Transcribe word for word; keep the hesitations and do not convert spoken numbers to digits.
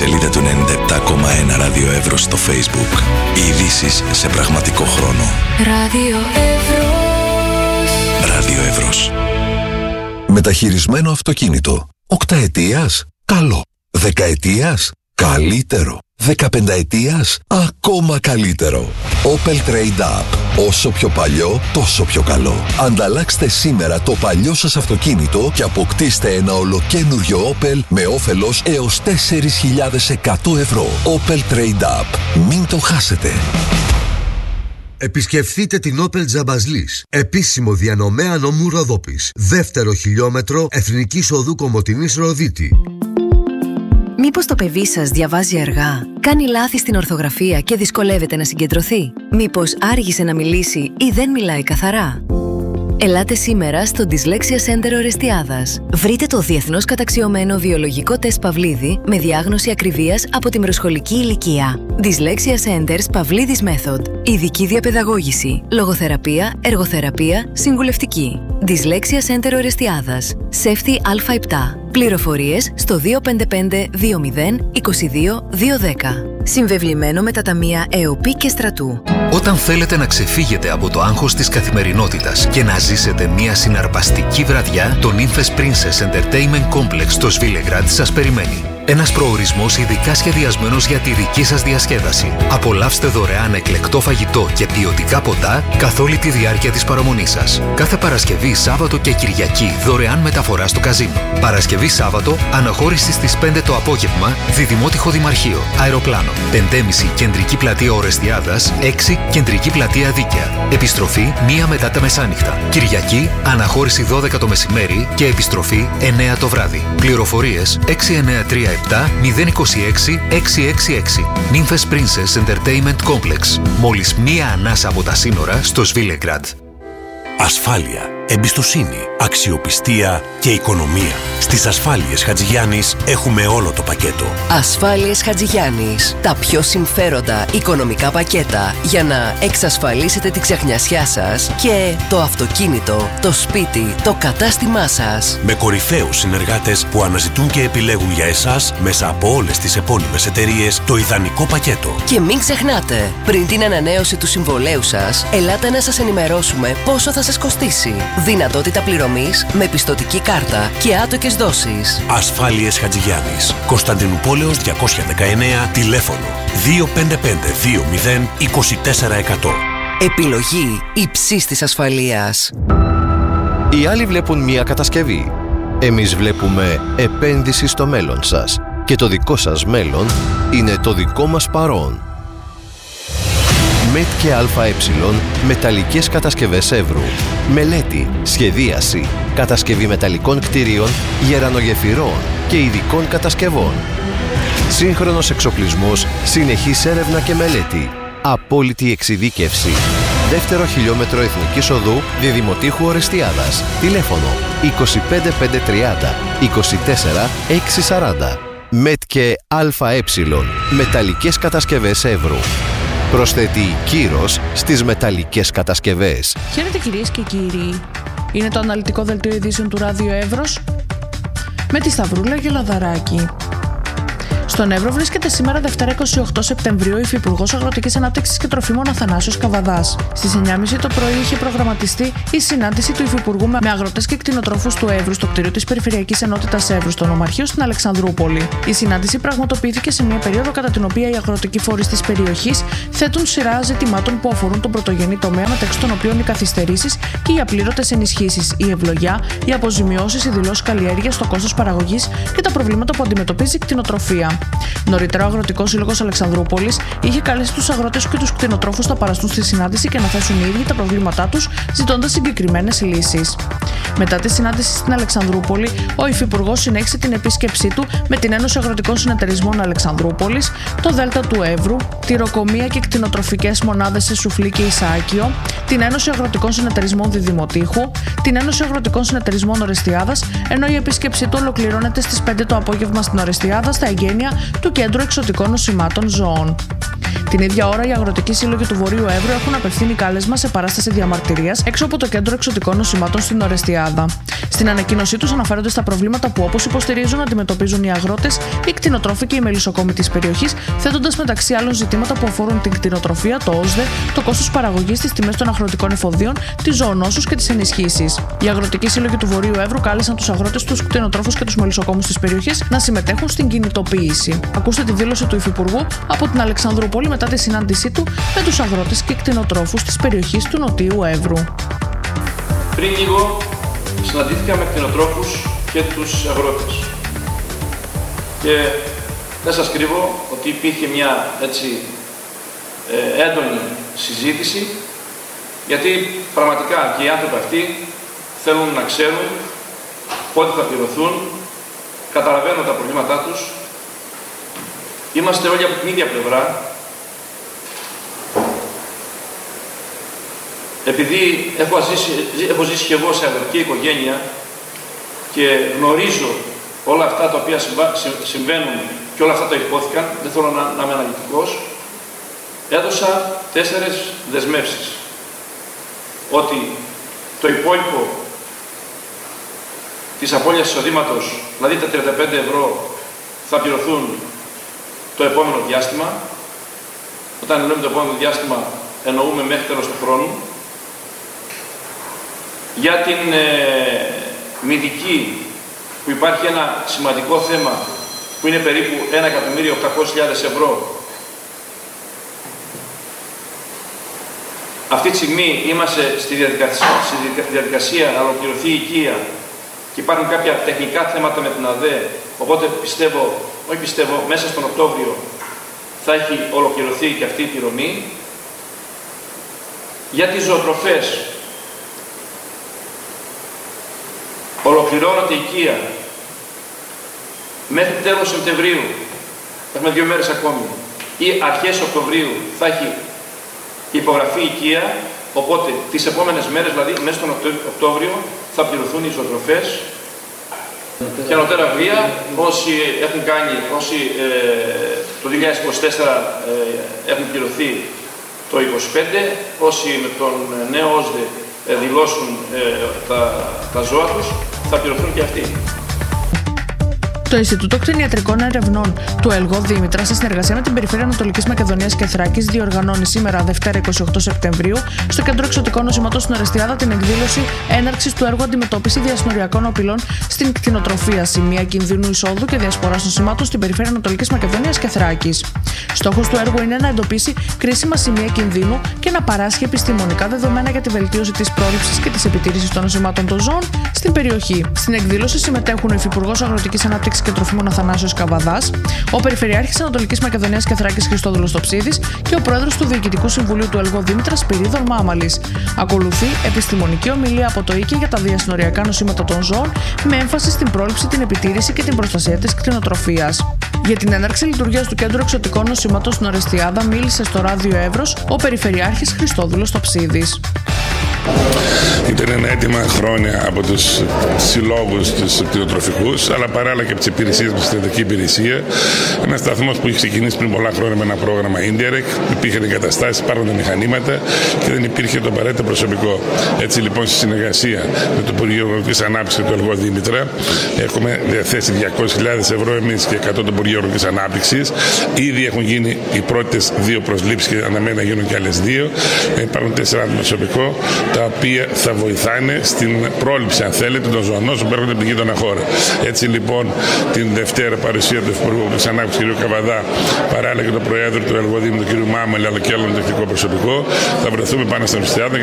σελίδα του ενενήντα επτά κόμμα ένα Ράδιο Εύρος στο Facebook. Οι ειδήσεις σε πραγματικό χρόνο. Ράδιο Εύρος. Ράδιο Εύρος. Μεταχειρισμένο αυτοκίνητο. Οκταετίας, καλό. Δεκαετίας, καλύτερο. Δεκαπενταετίας, ακόμα καλύτερο. Opel Trade Up. Όσο πιο παλιό, τόσο πιο καλό. Ανταλλάξτε σήμερα το παλιό σας αυτοκίνητο και αποκτήστε ένα ολοκένουργιο Opel με όφελος έως τέσσερις χιλιάδες εκατό ευρώ. Opel Trade Up. Μην το χάσετε. Επισκεφθείτε την Opel Τζαμπαζλής, επίσημο διανομέα νομού Ροδόπης. Δεύτερο χιλιόμετρο Εθνικής Οδού Κομοτηνής Ροδίτη. Μήπως το παιδί σας διαβάζει αργά, κάνει λάθη στην ορθογραφία και δυσκολεύεται να συγκεντρωθεί? Μήπως άργησε να μιλήσει ή δεν μιλάει καθαρά? Ελάτε σήμερα στο Dyslexia Center Ορεστιάδας. Βρείτε το διεθνώς καταξιωμένο βιολογικό τεστ Παυλίδη με διάγνωση ακριβίας από τη μεροσχολική ηλικία. Dyslexia Centers Παυλίδης Method. Ειδική διαπαιδαγώγηση, λογοθεραπεία, εργοθεραπεία, συμβουλευτική. Dyslexia Center Ορεστιάδας. Σέφθη Α επτά. Πληροφορίες στο δύο πέντε πέντε δύο μηδέν είκοσι δύο δύο δέκα. Συμβεβλημένο με τα ταμεία ΕΟΠΗ και Στρατού. Όταν θέλετε να ξεφύγετε από το άγχος της καθημερινότητας και να ζήσετε μια συναρπαστική βραδιά, το Nymphes Princess Entertainment Complex στο Σβίλεγκραντ σας περιμένει. Ένας προορισμός ειδικά σχεδιασμένος για τη δική σας διασκέδαση. Απολαύστε δωρεάν εκλεκτό φαγητό και ποιοτικά ποτά καθ' όλη τη διάρκεια της παραμονής σας. Κάθε Παρασκευή, Σάββατο και Κυριακή δωρεάν μεταφορά στο καζίνο. Παρασκευή Σάββατο, αναχώρηση στις πέντε το απόγευμα, Διδημότυχο Δημαρχείο, αεροπλάνο. πέντε και μισή Κεντρική Πλατεία Ορεστιάδας, έξι Κεντρική Πλατεία Δίκαια. Επιστροφή μία μετά τα μεσάνυχτα. Κυριακή, αναχώρηση δώδεκα το μεσημέρι και επιστροφή εννέα το βράδυ. Πληροφορίες έξι εννέα τρία επτά μηδέν είκοσι έξι εξακόσια εξήντα έξι. Nymphes Princess Entertainment Complex. Μόλις μία ανάσα από τα σύνορα στο Σβίλεγκραντ. Ασφάλεια, εμπιστοσύνη, αξιοπιστία και οικονομία. Στις Ασφάλειες Χατζηγιάννης έχουμε όλο το πακέτο. Ασφάλειες Χατζηγιάννης. Τα πιο συμφέροντα οικονομικά πακέτα για να εξασφαλίσετε τη ξεχνιασιά σας και το αυτοκίνητο, το σπίτι, το κατάστημά σας. Με κορυφαίους συνεργάτες που αναζητούν και επιλέγουν για εσάς μέσα από όλες τις επώνυμες εταιρείες το ιδανικό πακέτο. Και μην ξεχνάτε, πριν την ανανέωση του συμβολέου σας, ελάτε να σας ενημερώσουμε πόσο θα σας κοστίσει. Δυνατότητα πληρωμής με πιστωτική κάρτα και άτοκες δόσεις. Ασφάλειες Χατζηγιάννης. Κωνσταντινούπολεως διακόσια δεκαεννέα, τηλέφωνο δύο πέντε πέντε δύο μηδέν είκοσι τέσσερα εκατό. Επιλογή υψής της ασφαλείας. Οι άλλοι βλέπουν μία κατασκευή. Εμείς βλέπουμε επένδυση στο μέλλον σας. Και το δικό σας μέλλον είναι το δικό μας παρόν. ΜΕΤ και ΑΕ, μεταλλικές κατασκευές Εύρου. Μελέτη, σχεδίαση, κατασκευή μεταλλικών κτηρίων, γερανογεφυρών και ειδικών κατασκευών. Σύγχρονος εξοπλισμός, συνεχής έρευνα και μελέτη. Απόλυτη εξειδίκευση. Δεύτερο χιλιόμετρο Εθνικής Οδού, Διδημοτύχου Ορεστιάδας. Τηλέφωνο είκοσι πέντε πεντακόσια τριάντα είκοσι τέσσερα εξακόσια σαράντα. ΜΕΤ και ΑΕ, μεταλλικές κατασκευές Εύρου. Προσθέτει κύρος στις μεταλλικές κατασκευές. Χαίρετε κυρίες και κύριοι. Είναι το αναλυτικό δελτίο ειδήσεων του Ράδιο Εύρος με τη Σταυρούλα Γελαδαράκη. Στον Εύρο βρίσκεται σήμερα Δευτέρα είκοσι οκτώ Σεπτεμβρίου ο Υφυπουργός Αγροτικής Ανάπτυξης και Τροφίμων Αθανάσιος Καβαδάς. Στις εννιά και μισή το πρωί είχε προγραμματιστεί η συνάντηση του Υφυπουργού με αγροτές και κτηνοτρόφους του Εύρου στο κτίριο της Περιφερειακής Ενότητας Εύρου στο Νομαρχείο στην Αλεξανδρούπολη. Η συνάντηση πραγματοποιήθηκε σε μια περίοδο κατά την οποία οι αγροτικοί φορείς της περιοχής θέτουν σειρά ζητημάτων που αφορούν τον πρωτογενή τομέα, μεταξύ των οποίων οι καθυστερήσεις και οι απλήρωτες ενισχύσεις, η ευλογιά, οι αποζημιώσεις, οι δηλώσεις καλλιέργειας, το κόστος παραγωγής και τα προβλήματα που αντιμετωπίζει η κτηνοτροφία. Νωρίτερα, ο Αγροτικός Σύλλογος Αλεξανδρούπολης είχε καλέσει τους αγρότες και τους κτηνοτρόφους να παραστούν στη συνάντηση και να θέσουν οι ίδιοι τα προβλήματά τους, ζητώντας συγκεκριμένες λύσεις. Μετά τη συνάντηση στην Αλεξανδρούπολη, ο Υφυπουργός συνέχισε την επίσκεψή του με την Ένωση Αγροτικών Συνεταιρισμών Αλεξανδρούπολης, το Δέλτα του Εύρου, τη Ροκομεία και κτηνοτροφικές μονάδες σε Σουφλή και Ισαάκιο, την Ένωση Αγροτικών Συνεταιρισμών Διδημοτύχου, την Ένωση Αγροτικών Συνεταιρισμών Ορεστιάδας, ενώ η επίσκεψή του ολοκληρώνεται στις πέντε το απόγευμα στην Ορεστιάδα στα εγγένεια του Κέντρου Εξωτικών Νοσημάτων Ζώων. Την ίδια ώρα, οι αγροτικοί σύλλογοι του Βορείου Εύρου έχουν απευθύνει κάλεσμα σε παράσταση διαμαρτυρίας έξω από το κέντρο εξωτικών νοσημάτων στην Ορεστιάδα. Στην ανακοίνωσή τους αναφέρονται στα προβλήματα που, όπως υποστηρίζουν, αντιμετωπίζουν οι αγρότες, οι κτηνοτρόφοι και οι μελισσοκόμοι της περιοχής, θέτοντας μεταξύ άλλων ζητήματα που αφορούν την κτηνοτροφία, το ΟΣΔΕ, το κόστος παραγωγής, τις τιμές των αγροτικών εφοδίων, τις ζωονόσους και τις ενισχύσεις. Οι αγροτικοί σύλλογοι του Βορείου Εύρου κάλεσαν τους αγρότες, τους κτηνοτρόφους και τους μελισσοκόμους της περιοχής να συμμετέχουν στην κινητοποίηση. Ακούστε τη δήλωση του Υφυπουργού από την Αλεξανδρούπολη μετά τη συνάντησή του με τους αγρότες και κτηνοτρόφους της περιοχής του Νοτίου Εύρου. Πριν λίγο συναντήθηκα με κτηνοτρόφους και τους αγρότες. Και δεν σας κρύβω ότι υπήρχε μια έτσι ε, έντονη συζήτηση, γιατί πραγματικά και οι άνθρωποι αυτοί θέλουν να ξέρουν πότε θα πληρωθούν, καταλαβαίνουν τα προβλήματά τους. Είμαστε όλοι από την ίδια πλευρά. Επειδή έχω ζήσει, έχω ζήσει και εγώ σε αγροτική οικογένεια και γνωρίζω όλα αυτά τα οποία συμβαίνουν και όλα αυτά τα υπόθηκαν, δεν θέλω να, να είμαι αναλυτικός, έδωσα τέσσερες δεσμεύσεις. Ότι το υπόλοιπο της απώλειας εισοδήματος, δηλαδή τα τριάντα πέντε ευρώ, θα πληρωθούν το επόμενο διάστημα. Όταν λέμε το επόμενο διάστημα, εννοούμε μέχρι τέλος του χρόνου. Για την ε, μηδική, που υπάρχει ένα σημαντικό θέμα, που είναι περίπου ένα εκατομμύριο οκτακόσιες χιλιάδες ευρώ. Αυτή τη στιγμή είμαστε στη διαδικασία, στη διαδικασία να ολοκληρωθεί η οικία και υπάρχουν κάποια τεχνικά θέματα με την ΑΔΕ, οπότε πιστεύω, όχι πιστεύω, μέσα στον Οκτώβριο θα έχει ολοκληρωθεί και αυτή η πληρωμή. Για τις ζωοτροφές, ολοκληρώνεται η οικία μέχρι τέλος Σεπτεμβρίου, έχουμε δύο μέρες ακόμη, ή αρχές Οκτωβρίου θα έχει υπογραφεί η οικία, οπότε τις επόμενες μέρες, δηλαδή μέσα στον Οκτώβριο, θα πληρωθούν οι ζωοτροφές. Και ανωτέρα βία, όσοι έχουν κάνει, όσοι ε, το δύο χιλιάδες είκοσι τέσσερα ε, έχουν πληρωθεί το είκοσι πέντε, όσοι με τον νέο ΟΣΔΕ ε, δηλώσουν ε, τα, τα ζώα τους, θα πληρωθούν και αυτοί. Το Ινστιτούτο Κτηνιατρικών Ερευνών του ΕΛΓΟ Δήμητρα, σε συνεργασία με την Περιφέρεια Ανατολικής Μακεδονίας και Θράκης, διοργανώνει σήμερα, Δευτέρα είκοσι οκτώ Σεπτεμβρίου, στο Κέντρο Εξωτικών Νοσημάτων στην Ορεστιάδα, την εκδήλωση έναρξης του έργου Αντιμετώπιση διασυνοριακών απειλών στην κτηνοτροφία, σημεία κινδύνου εισόδου και διασποράς νοσημάτων στην Περιφέρεια Ανατολικής Μακεδονίας και Θράκης. Στόχος του έργου είναι να εντοπίσει κρίσιμα σημεία κινδύνου και να παράσχει επιστημονικά δεδομένα για τη βελτίωση της πρόληψης και της επιτήρησης των νοσημάτων των ζώων στην περιοχή. Στην εκδήλωση συμμετέχουν ο Υφυπουργός Αγροτικής Ανάπτυξης και Τροφίμων Αθανάσιος Καβαδάς, ο Περιφερειάρχης Ανατολικής Μακεδονίας και Θράκης Χριστόδουλος Τοψίδης και ο Πρόεδρος του Διοικητικού Συμβουλίου του ΕΛΓΟ Δήμητρα Σπυρίδων Μάμαλης. Ακολουθεί επιστημονική ομιλία από το ΙΚΕ για τα διασυνοριακά νοσήματα των ζώων, με έμφαση στην πρόληψη, την επιτήρηση και την προστασία της κτηνοτροφίας. Για την έναρξη λειτουργίας του Κέντρου Εξωτικών Νοσημάτων στην Ορεστιάδα μίλησε στο Ράδιο Εύρος ο Περιφερειάρχης Χριστόδουλος Τοψίδης. Ήταν ένα αίτημα χρόνια από τους συλλόγους τους κτηνοτροφικούς, αλλά παράλληλα και από τις υπηρεσίες μας, στην ιατρική υπηρεσία. Ένας σταθμός που είχε ξεκινήσει πριν πολλά χρόνια με ένα πρόγραμμα Indirect, υπήρχαν εγκαταστάσεις, υπάρχουν τα μηχανήματα και δεν υπήρχε το απαραίτητο προσωπικό. Έτσι λοιπόν, στη συνεργασία με το Υπουργείο Αγροτικής Ανάπτυξης και το ΕΛΓΟ Δήμητρα, έχουμε διαθέσει διακόσιες χιλιάδες ευρώ εμείς και εκατό το Υπουργείο Αγροτικής Ανάπτυξης. Ήδη έχουν γίνει οι πρώτες δύο προσλήψεις και αναμένει να γίνουν και άλλες δύο. Υπάρχουν τέσσερα άτομα προσωπικό, τα οποία θα βοηθάνε στην πρόληψη, αν θέλετε, των ζωονόσων που έρχονται από την γείτονα χώρα. Έτσι λοιπόν, την Δευτέρα παρουσία του Υπουργού της Ανάπτυξης κ. Καβαδά, παράλληλα και του Προέδρου του ΕΛΓΟ Δήμου, του κ. Μάμαλη, αλλά και άλλων τεχνικό προσωπικό, θα βρεθούμε πάνω στην Ορεστιάδα